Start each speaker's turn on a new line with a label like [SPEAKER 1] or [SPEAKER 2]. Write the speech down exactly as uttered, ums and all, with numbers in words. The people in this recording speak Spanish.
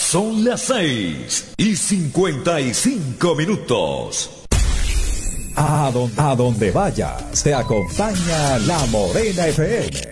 [SPEAKER 1] Son las seis y cincuenta y cinco minutos.
[SPEAKER 2] A donde, a donde vayas, te acompaña La Morena F M.